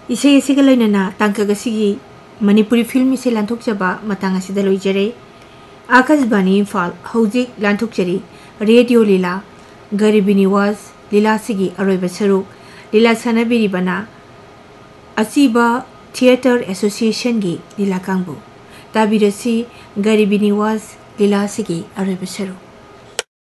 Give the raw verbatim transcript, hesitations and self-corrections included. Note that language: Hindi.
इसे इसे लोनना तांकगसी मणिपुरी फिल्म इसे लांथोकजबा मतंग असिदा लोइजरे आकाशवाणी इम्फाल हौजिक लांथोकजरी रेडियो लीला गरीबी निवाज लीला सिगी अरोइबा सरुक लीला सानाबिरिबना असीबा थिएटर एसोसिएशन गी लीला कांगबु ताबिरसी गरीबी निवाज लीला सिगी अरोइबा सरुक